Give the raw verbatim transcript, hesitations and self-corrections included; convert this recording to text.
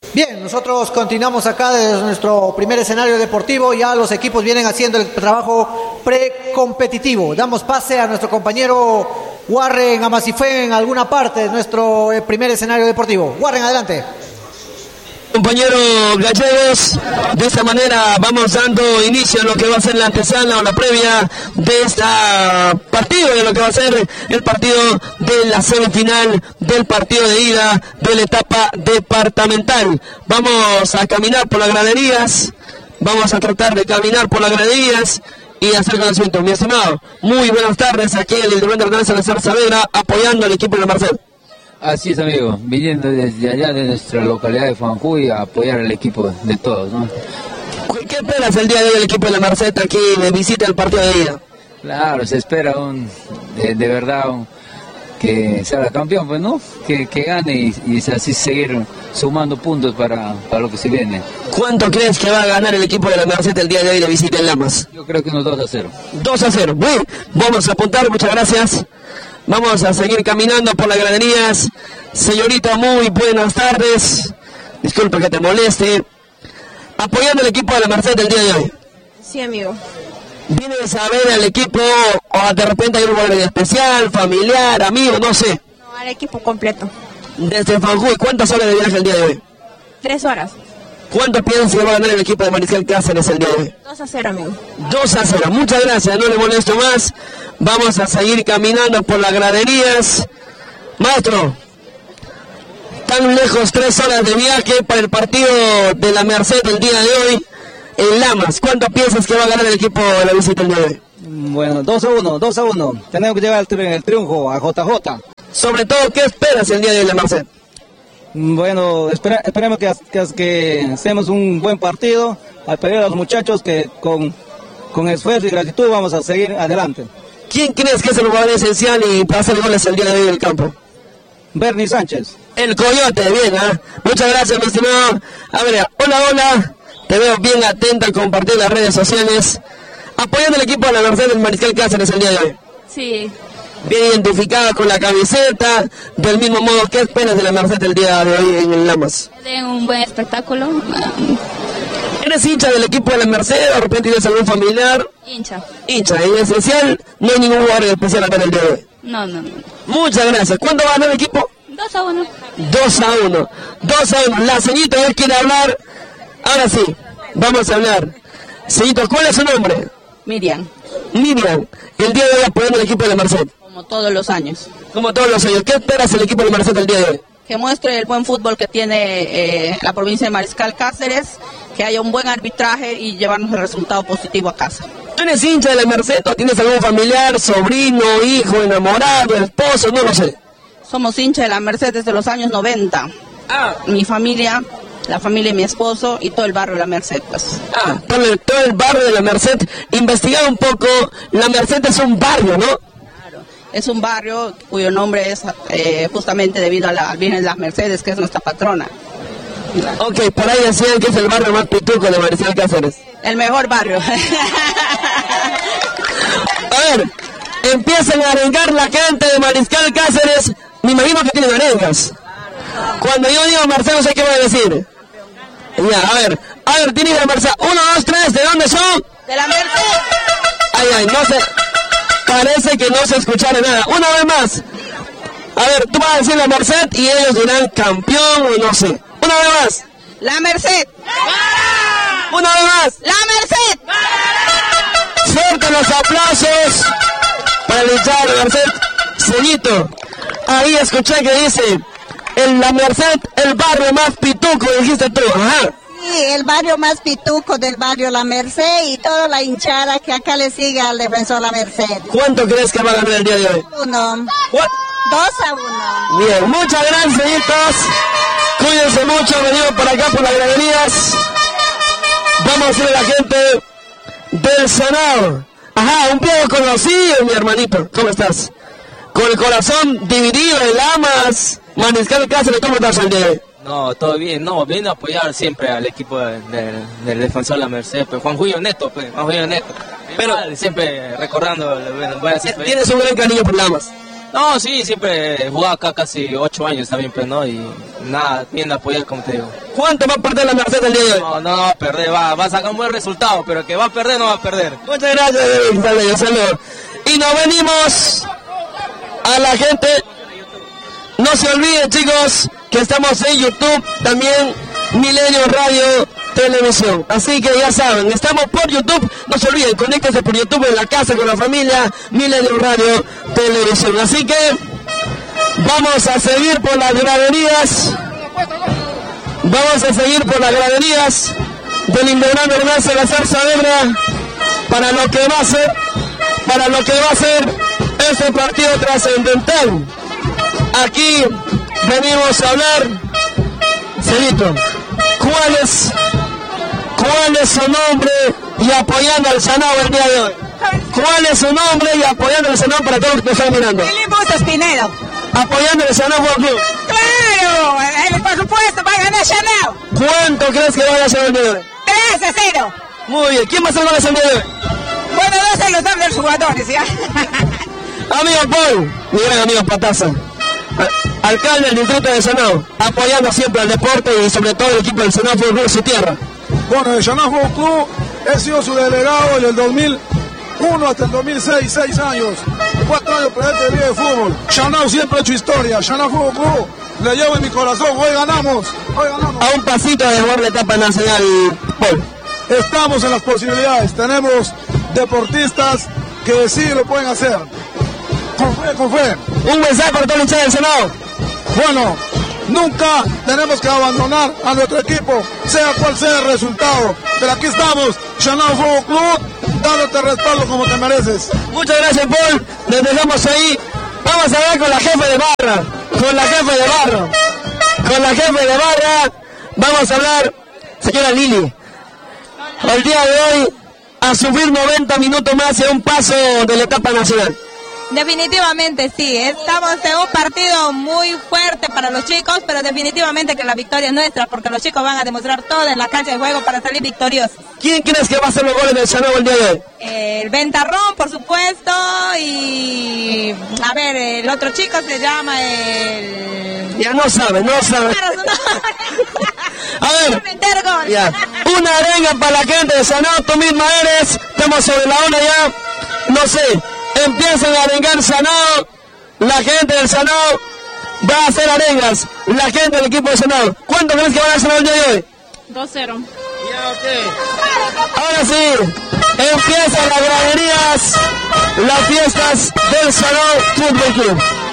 Bien, nosotros continuamos acá desde nuestro primer escenario deportivo. Ya los equipos vienen haciendo el trabajo precompetitivo. Damos pase a nuestro compañero Warren Amasifue en alguna parte de nuestro primer escenario deportivo. Warren, adelante. Compañeros gallegos, de esta manera vamos dando inicio a lo que va a ser la antesala o la previa de este partido, de lo que va a ser el partido de la semifinal del partido de ida de la etapa departamental. Vamos a caminar por las graderías, vamos a tratar de caminar por las graderías y hacer conocimiento. Mi estimado, muy buenas tardes, aquí el Hidromendo Hernández Salazar Saavedra apoyando al equipo de la Merced. Así es, amigo, viniendo desde allá de nuestra localidad de Juanjuy a apoyar al equipo de todos, ¿no? ¿Qué esperas el día de hoy del equipo de la Merced aquí de visita al partido de ida? Claro, se espera un, de, de verdad un, que sea campeón, pues, ¿no? Que, que gane y, y así seguir sumando puntos para, para lo que se viene. ¿Cuánto crees que va a ganar el equipo de la Merced el día de hoy de visita en Lamas? Yo creo que unos dos a cero. dos a cero, bueno, vamos a apuntar, muchas gracias. Vamos a seguir caminando por las graderías. Señorita, muy buenas tardes. Disculpa que te moleste. Apoyando al equipo de la Merced el día de hoy. Sí, amigo. ¿Vienes a ver al equipo o de repente hay un horario especial, familiar, amigo, no sé? No, al equipo completo. Desde Juanjuy, ¿cuántas horas de viaje el día de hoy? Tres horas. ¿Cuánto piensas que va a ganar el equipo de Mariscal Cáceres el día de hoy? Dos a cero, amigo. dos a cero, muchas gracias, no le molesto más. Vamos a seguir caminando por las graderías. Maestro, tan lejos, tres horas de viaje para el partido de la Merced el día de hoy en Lamas. ¿Cuánto piensas que va a ganar el equipo de la visita el día de hoy? Bueno, dos a uno, dos a uno. Tenemos que llevar el, tri el triunfo a J J. Sobre todo, ¿qué esperas el día de hoy de la Merced? Bueno, espera, esperemos que, que, que hacemos un buen partido, al pedir a los muchachos que con, con esfuerzo y gratitud vamos a seguir adelante. ¿Quién crees que es el jugador esencial y para hacer goles el día de hoy en el campo? Bernie Sánchez. El Coyote, bien, ¿eh? Muchas gracias, mi estimado. A ver, hola, hola, te veo bien atenta a compartir las redes sociales. Apoyando al equipo de la Merced del Mariscal Cáceres el día de hoy. Sí. Bien identificada con la camiseta, del mismo modo, ¿qué esperas de la Merced el día de hoy en el Lamas? De un buen espectáculo. ¿Eres hincha del equipo de la Merced o de repente tienes algún familiar? Hincha. Hincha, en esencial, no hay ningún jugador especial acá en el día de hoy. No, no, no. Muchas gracias. ¿Cuándo va a ganar el equipo? Dos a uno. dos a uno. dos a uno. La señorita hoy quiere hablar. Ahora sí, vamos a hablar. Señorita, ¿cuál es su nombre? Miriam. Miriam, el día de hoy apoyando al equipo de la Merced. Como todos los años. Como todos los años. ¿Qué esperas del equipo de la Merced el día de hoy? Que muestre el buen fútbol que tiene eh, la provincia de Mariscal Cáceres, que haya un buen arbitraje y llevarnos el resultado positivo a casa. ¿Tú eres hincha de la Merced o tienes algún familiar, sobrino, hijo, enamorado, esposo? No lo sé. Somos hinchas de la Merced desde los años noventa. Ah. Mi familia, la familia de mi esposo y todo el barrio de la Merced, pues. Ah, todo el, todo el barrio de la Merced. Investigado un poco, la Merced es un barrio, ¿no? Claro, es un barrio cuyo nombre es eh, justamente debido a la Virgen de las Mercedes, que es nuestra patrona. Ok, por ahí decían que es el barrio más pituco de Mariscal Cáceres. El mejor barrio. A ver, empiezan a arengar la gente de Mariscal Cáceres. Me imagino que tienen arengas. Cuando yo digo Merced, no sé qué voy a decir. Ya, a ver, a ver, tienen la Merced. Uno, dos, tres, ¿de dónde son? De la Merced. Ay, ay, no sé. Parece que no se escucharon nada. Una vez más. A ver, tú vas a decir la Merced y ellos dirán campeón o no sé. Una vez más. La Merced. Una vez más. La Merced. Fuerte los aplausos para el hinchado de la Merced. Ceñito, ahí escuché que dice, en la Merced, el barrio más pituco, dijiste tú. Ajá. Sí, el barrio más pituco del barrio La Merced y toda la hinchada que acá le sigue al defensor La Merced. ¿Cuánto crees que va a ganar el día de hoy? Uno. What? Dos a uno. Bien, muchas gracias, señoritas. Cuídense mucho, venimos por acá por las graderías. Vamos a decirle a la gente del Senado. Ajá, un poco conocido, mi hermanito. ¿Cómo estás? Con el corazón dividido en Lamas, Mariscal Cáceres, ¿cómo estás el día de hoy? No, todo bien, no, viene a apoyar siempre al equipo de, de, del defensor de la Merced, pues Juan Julio Neto, pues, Juan Julio Neto. Pero siempre recordando, bueno, voy a decir, tienes un gran cariño por Lamas. No, sí, siempre jugaba acá casi ocho años también, pero no, y nada, bien apoyar, como te digo. ¿Cuánto va a perder la Merced el día de hoy? No, no va a perder, va, va a sacar un buen resultado, pero que va a perder, no va a perder. Muchas gracias, David, saludos. Y nos venimos a la gente. No se olviden, chicos, que estamos en YouTube, también Milenio Radio Televisión. Así que ya saben, estamos por YouTube. No se olviden, conéctense por YouTube en la casa con la familia, Milenio Radio Televisión. Así que vamos a seguir por las graderías. Vamos a seguir por las graderías del Indorama Hernán Salazar Saavedra para lo que va a ser, para lo que va a ser este partido trascendental. Aquí venimos a hablar, Celito, ¿cuál es, cuál es su nombre y apoyando al Sanao el día de hoy? ¿Cuál es su nombre y apoyando al Sanao para todos los que están mirando? Felipe Bustos Pinedo. Apoyando al Sanao Fútbol Club. ¡Claro! El, por supuesto, va a ganar Sanao. ¿Cuánto crees que vaya a ser el día de hoy? tres a cero. Muy bien, ¿quién va a ser el día de hoy? Bueno, no sé los nombres de los jugadores, ¿ya? Amigo Paul, mi gran amigo Pataza, alcalde del distrito de Sanao, apoyando siempre al deporte y sobre todo el equipo del Sanao Fútbol Club, su tierra. Bueno, el Sanao Fútbol Club he sido su delegado desde el dos mil uno hasta el dos mil seis, seis años, cuatro años presidente de Liga de Fútbol. Sanao siempre ha hecho historia, Sanao Fútbol Club le llevo en mi corazón, hoy ganamos, hoy ganamos. A un pasito de jugar la etapa nacional, Paul. Estamos en las posibilidades, tenemos deportistas que sí lo pueden hacer. Con fe, con fe. Un mensaje para todos los hinchas del Sanao. Bueno, nunca tenemos que abandonar a nuestro equipo, sea cual sea el resultado. Pero aquí estamos, Sanao Fútbol Club, dándote respaldo como te mereces. Muchas gracias, Paul. Les dejamos ahí. Vamos a hablar con la jefe de barra. Con la jefe de barra. Con la jefe de barra. Vamos a hablar, señora Lili. El día de hoy, a subir noventa minutos más y a un paso de la etapa nacional. Definitivamente sí, estamos en un partido muy fuerte para los chicos, pero definitivamente que la victoria es nuestra, porque los chicos van a demostrar todo en la cancha de juego para salir victoriosos. ¿Quién crees que va a hacer los goles del Sanao el día de hoy? El Ventarrón, por supuesto, y a ver, el otro chico se llama el... Ya no sabe, no sabe. A ver, ya. Una arenga para la gente de Sanao, tú misma eres, estamos sobre la hora ya, no sé. Empiezan a arengar Sanao, la gente del Sanao va a hacer arengas, la gente del equipo de Sanao. ¿Cuánto crees que van a hacer el día de hoy? dos cero. Ya, ok. Ahora sí, empiezan las graderías, las fiestas del Sanao Fútbol Club.